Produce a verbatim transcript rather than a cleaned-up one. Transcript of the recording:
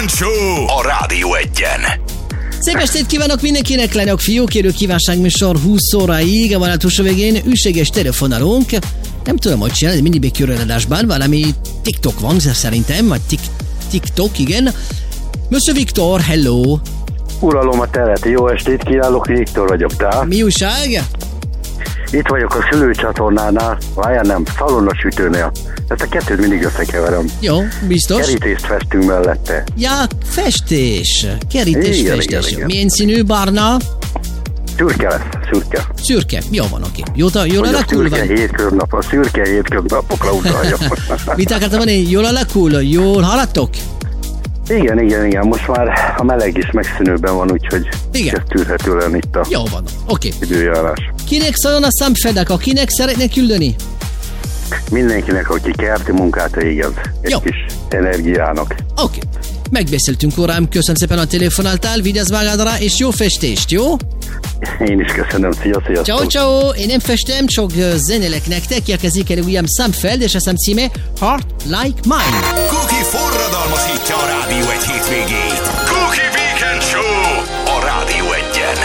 Kejfel Show a Rádió Egyen. Szép estét kívánok mindenkinek, lányok, fiúk, kérő kívánságműsor húsz óráig, a vonatúsó végén üséges telefonálunk. Nem tudom, hogy csinálni, mindig még köröladásban, valami TikTok van szerintem, vagy tik, TikTok, igen. Monsieur Viktor, hello! Uralom a teret, jó estét kívánok, Viktor vagyok, te? Mi újság? Itt vagyok a szülőcsatornánál, várjál nem, szalonnasütőnél. Ezt a kettőt mindig összekeverem. Jó, biztos. Kerítést festünk mellette. Ja, festés. Kerítés, igen, festés. igen, igen. Milyen színű, barna? Szürke lesz, szürke. Szürke, jó van, oké. Jól, jól Hogy alakul a szürke vagy? hétköznap, a szürke hétköznapokra utalja. Mit akartam mondani, jól alakul? Jól haladtok? Igen, igen, igen, most már a meleg is megszűnőben van, úgyhogy Igen. ez tűrhető lenni itt a Jó van, oké. időjárás. Kinek szóljon a szemfedek, akinek szeretne küldeni? Mindenkinek, aki kerti munkát végez, egy Jó. kis energiának. Oké. Megbeszéltünk, órám, köszönöm szépen, a telefonáltál, vigyázz magadra, és jó festést, jó? Én is köszönöm, szia, szia. Ciao, ciao, én nem festem, csak zenélek nektek, érkezik el William Samfeld, és a szám címe Heart Like Mine. Cookie forradalmasítja a Rádió Egy hétvégén.